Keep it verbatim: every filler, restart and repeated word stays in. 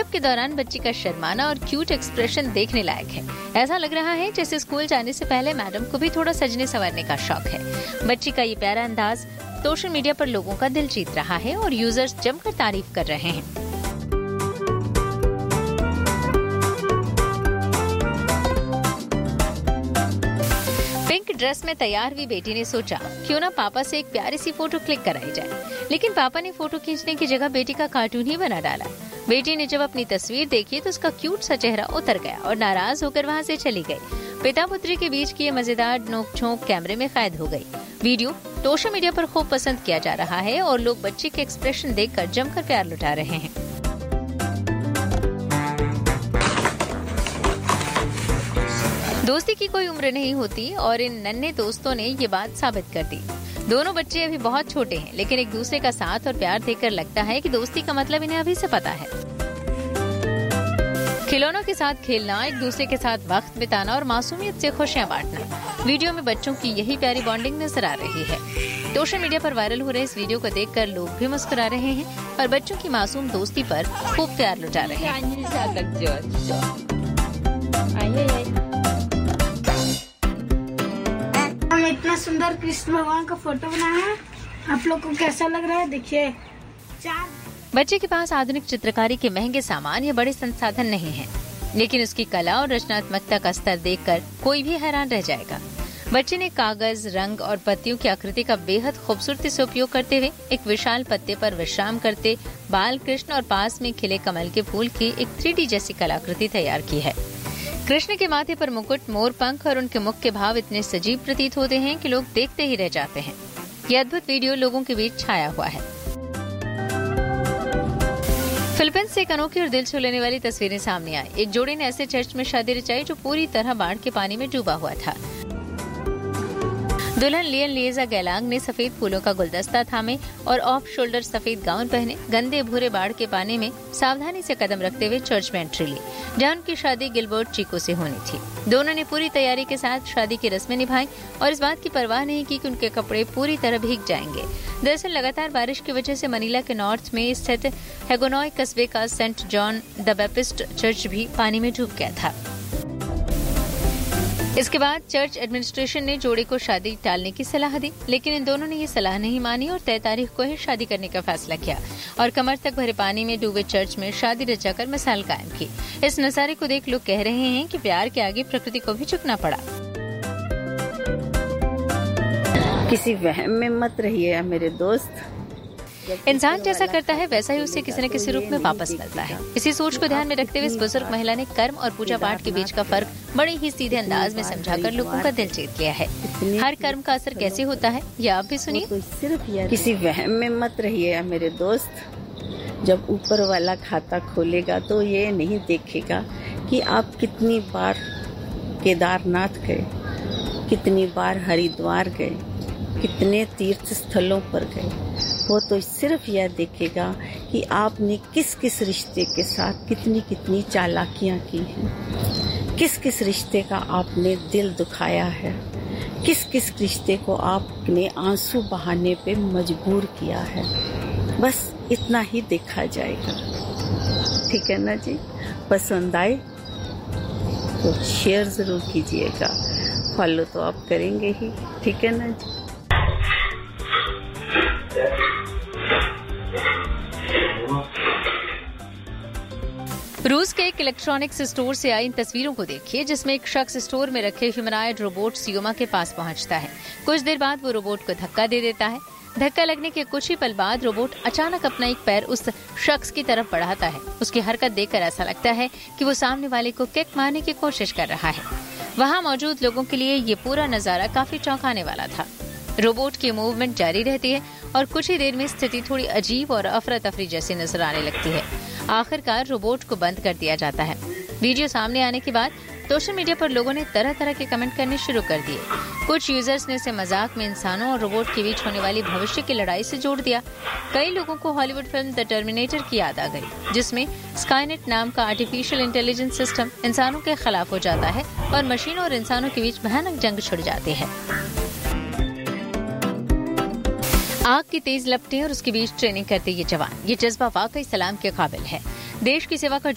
Workshop के दौरान बच्ची का शर्माना और क्यूट एक्सप्रेशन देखने लायक है। ऐसा लग रहा है जैसे स्कूल जाने से पहले मैडम को भी थोड़ा सजने संवरने का शौक है। बच्ची का ये प्यारा अंदाज सोशल मीडिया पर लोगों का दिल जीत रहा है और यूजर्स जमकर तारीफ कर रहे हैं। पिंक ड्रेस में तैयार हुई बेटी ने सोचा क्यों ना पापा से एक प्यारी सी फोटो क्लिक कराई जाए, लेकिन पापा ने फोटो खींचने की जगह बेटी का कार्टून ही बना डाला। बेटी ने जब अपनी तस्वीर देखी तो उसका क्यूट सा चेहरा उतर गया और नाराज होकर वहां से चली गई। पिता पुत्री के बीच की ये मजेदार नोक-झोंक कैमरे में कैद हो गई। वीडियो सोशल मीडिया पर खूब पसंद किया जा रहा है और लोग बच्चे के एक्सप्रेशन देखकर जमकर प्यार लुटा रहे हैं। दोस्ती की कोई उम्र नहीं होती और इन नन्हे दोस्तों ने ये बात साबित कर दी। दोनों बच्चे अभी बहुत छोटे हैं, लेकिन एक दूसरे का साथ और प्यार देखकर लगता है कि दोस्ती का मतलब इन्हें अभी से पता है। खिलौनों के साथ खेलना, एक दूसरे के साथ वक्त बिताना और मासूमियत से खुशियां बांटना, वीडियो में बच्चों की यही प्यारी बॉन्डिंग नजर आ रही है। सोशल मीडिया पर वायरल हो रहे इस वीडियो को देखकर लोग भी मुस्कुरा रहे हैं और बच्चों की मासूम दोस्ती पर खूब प्यार लुटा रहे हैं। हम इतना सुंदर कृष्ण भगवान का फोटो बनाया है, आप लोग को कैसा लग रहा है? देखिए, चार बच्चे के पास आधुनिक चित्रकारी के महंगे सामान या बड़े संसाधन नहीं हैं, लेकिन उसकी कला और रचनात्मकता का स्तर देखकर कोई भी हैरान रह जाएगा। बच्चे ने कागज, रंग और पत्तियों की आकृति का बेहद खूबसूरती से उपयोग करते हुए एक विशाल पत्ते पर विश्राम करते बाल कृष्ण और पास में खिले कमल के फूल की एक थ्री डी जैसी कलाकृति तैयार की है। कृष्ण के माथे पर मुकुट, मोर पंख और उनके मुख के भाव इतने सजीव प्रतीत होते हैं कि लोग देखते ही रह जाते हैं। ये अद्भुत वीडियो लोगों के बीच छाया हुआ है। फिलीपींस से एक अनोखी और दिल छू लेने वाली तस्वीरें सामने आई। एक जोड़ी ने ऐसे चर्च में शादी रचाई जो पूरी तरह बाढ़ के पानी में डूबा हुआ था। दुल्हन लियन लिएजा गैलांग ने सफेद फूलों का गुलदस्ता थामे और ऑफ शोल्डर सफेद गाउन पहने गंदे भूरे बाढ़ के पानी में सावधानी से कदम रखते हुए चर्च में एंट्री ली, जहां उनकी शादी गिलबर्ट चिको से होनी थी। दोनों ने पूरी तैयारी के साथ शादी की रस्में निभाई और इस बात की परवाह नहीं की कि उनके कपड़े पूरी तरह भीग जाएंगे। दरअसल लगातार बारिश की वजह से मनीला के नॉर्थ में स्थित हेगोनॉय कस्बे का Saint John the Baptist church भी पानी में डूब गया था। इसके बाद चर्च एडमिनिस्ट्रेशन ने जोड़े को शादी टालने की सलाह दी, लेकिन इन दोनों ने ये सलाह नहीं मानी और तय तारीख को ही शादी करने का फैसला किया और कमर तक भरे पानी में डूबे चर्च में शादी रचाकर मिसाल कायम की। इस नजारे को देख लोग कह रहे हैं कि प्यार के आगे प्रकृति को भी झुकना पड़ा। किसी वहम में मत रहिए मेरे दोस्त। इंसान जैसा करता है वैसा ही उसे किसी न किसी रूप में वापस मिलता है। इसी सोच को ध्यान में रखते हुए इस बुजुर्ग महिला ने कर्म और पूजा पाठ के बीच का फर्क बड़े ही सीधे अंदाज में समझाकर लोगों का दिल जीत लिया है। हर कर्म का असर कैसे होता है ये आप भी सुनिए। किसी वहम में मत रहिए मेरे दोस्त। जब ऊपर वाला खाता खोलेगा तो ये नहीं देखेगा कि आप कितनी बार केदारनाथ गए, कितनी बार हरिद्वार गए, कितने तीर्थ स्थलों पर गए। वो तो सिर्फ यह देखेगा कि आपने किस किस रिश्ते के साथ कितनी कितनी चालाकियां की हैं, किस किस रिश्ते का आपने दिल दुखाया है, किस किस रिश्ते को आपने आंसू बहाने पे मजबूर किया है। बस इतना ही देखा जाएगा। ठीक है ना जी? पसंद आए तो शेयर जरूर कीजिएगा, फॉलो तो आप करेंगे ही। ठीक है ना जी? रूस के एक इलेक्ट्रॉनिक्स स्टोर से आई इन तस्वीरों को देखिए, जिसमें एक शख्स स्टोर में रखे ह्यूमनॉइड रोबोट सियोमा के पास पहुंचता है। कुछ देर बाद वो रोबोट को धक्का दे देता है। धक्का लगने के कुछ ही पल बाद रोबोट अचानक अपना एक पैर उस शख्स की तरफ बढ़ाता है। उसकी हरकत देखकर ऐसा लगता है कि वो सामने वाले को किक मारने की कोशिश कर रहा है। वहां मौजूद लोगों के लिए ये पूरा नजारा काफी चौंकाने वाला था। रोबोट की मूवमेंट जारी रहती है और कुछ ही देर में स्थिति थोड़ी अजीब और अफरा तफरी जैसी नजर आने लगती है। आखिरकार रोबोट को बंद कर दिया जाता है। वीडियो सामने आने के बाद सोशल मीडिया पर लोगों ने तरह तरह के कमेंट करने शुरू कर दिए। कुछ यूजर्स ने इसे मजाक में इंसानों और रोबोट के बीच होने वाली भविष्य की लड़ाई से जोड़ दिया। कई लोगों को हॉलीवुड फिल्म द टर्मिनेटर की याद आ गई, जिसमें स्काईनेट नाम का आर्टिफिशियल इंटेलिजेंस सिस्टम इंसानों के खिलाफ हो जाता है और मशीनों और इंसानों के बीच भयानक जंग छिड़ जाती है। आग की तेज लपटें और उसके बीच ट्रेनिंग करते ये जवान, ये जज्बा वाकई सलाम के काबिल है। देश की सेवा का